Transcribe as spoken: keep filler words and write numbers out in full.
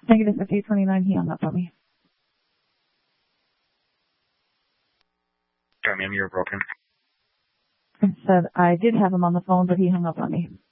Negative fifty twenty-nine, he hung up on me. Sorry, ma'am, you were broken. I said I did have him on the phone, but he hung up on me.